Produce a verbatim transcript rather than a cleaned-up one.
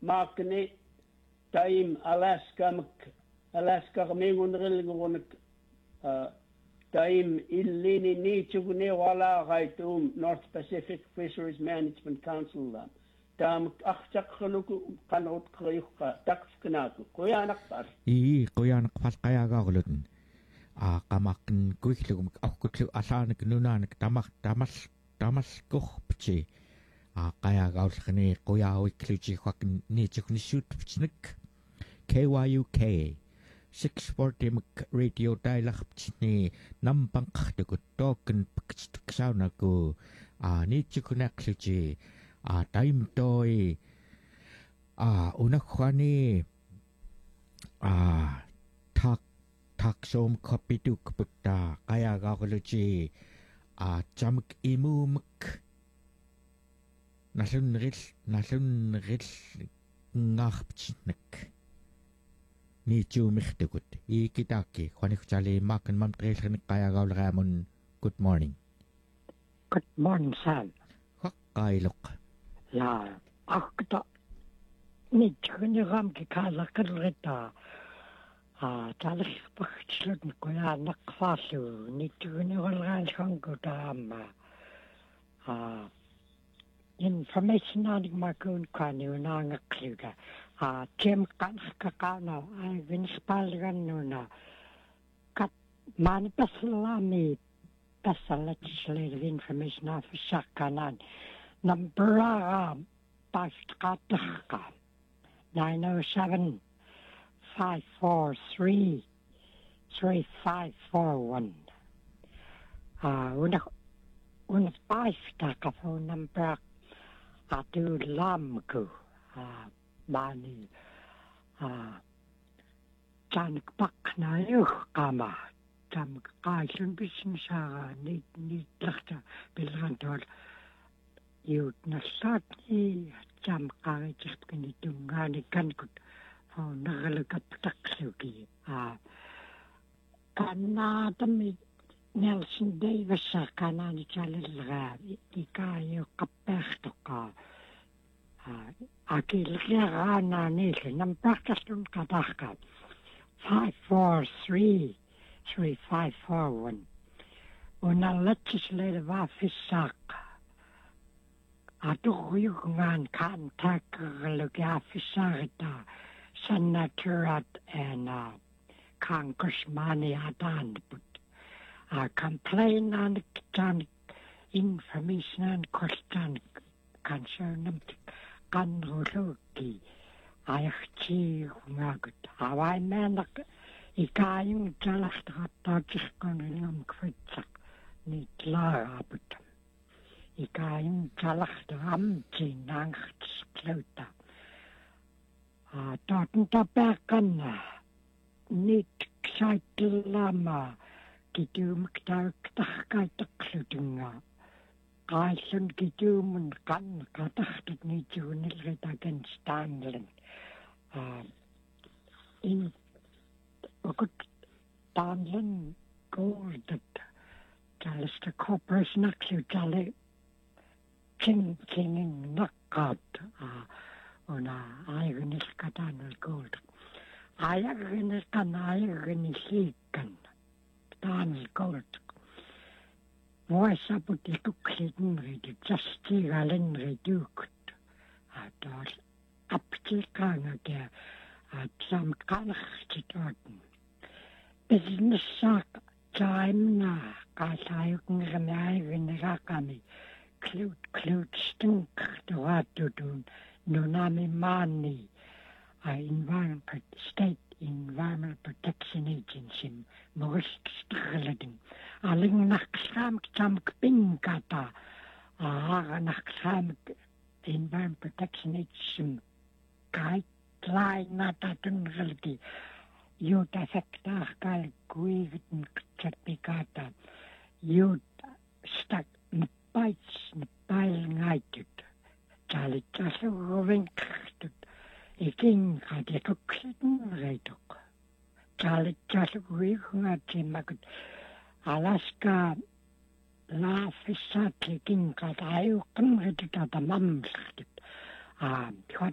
maakni taim Alaska mak Alaska mingunrilgunak taim illini niitsuguni wala gaitum North Pacific Fisheries Management Council la tam achchaqluku qanut qiyuqa taqfknaku qoyanaqpar i qoyanaqpal qayagaagulutun a qamaqn kuiglugum awkutlu alaanik nunaanik tamaq tamal tamalkorpti a qayagaulqni qoyaawikluji quakn niitsugnissuutpitnik K Y U K six forty radio dialogtni nampanqartukut token piktsaunaku a niitsukunaqluji a time toy a unakhwani a tak taksom kapituk putta kaya gaguluji a jamk imumk nasunril nasunril ngarptsnik ni chumixtukut ikitaki khwanikchali makan mamtrilkhni kaya gawlramun good morning good morning Sam qailok ja akta ni chuni ram ki kala kalrita a talich pakchlut ko ya nakfasu ni chuni walran chango dama a information on makun kwani unanga kluga a jem kan kakana I vinspalgan nuna kat man paslami pasal legislative information officer kanan number um pastkataka nine oh seven five four three three five four one uh una una pastka phone number atu lamku uh mani uh janik pakna yuh kama jam kaisun bisin sa ni ni lakta bilrantol yut nasat ni jam kai chipkini tungani kankut oh nagalakat taksuki ah kana tami Nelson Davis kana ni chalilga ikayo kappertoka ah akil gana ni nampakastun kataka five four three three five four one una legislative officer Aduyungan contact officer senator and uh, congressman adan but uh, complain on the information and question concern kanruki aychi ngagut awai menak ikayung jalast tatich kanung kwitsak ni tlaabut ikayung jalast amchi nangt klauta a taten tapakan nit ksaitlama kitum ktak takai takludunga Kaisun kitumun kan katahtat ni junil ritagan Stanley. Uh, in okut Stanley gold that jalista corporation aklu jale king kinging nakat uh, ona ayrinis katanal gold. Ayrinis kan ayrinis likan Stanley gold. Voice up with the cooking ready, just the gallon reduced. I thought up to Kanga at some Kalachtitorten. Business sack time na, Kasayukin Ramayan Rakami, Clute, Clute, Stink, the what to do, Nunami Mani, I environment state Environmental Protection Agency, Morist Strelling. Aling naksam kcam kpingkata, ah naksam Environmental Protection Agency, guideline nata tungalti, yut affecta kal kuigin kchatpikata, yut stak npites npile ngaitud, chalit chasu roving khtut. Iking kadi kuksitin reitok. Chalit chasu kuigunga chimakut. Alaska la fissat iking kadayu kan reitok mamsakit. Ah, what